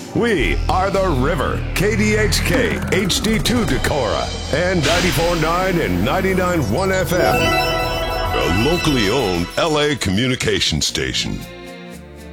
We are the River, KDHK, HD2 Decorah, and 94.9 and 99.1 FM. A locally owned LA communication station.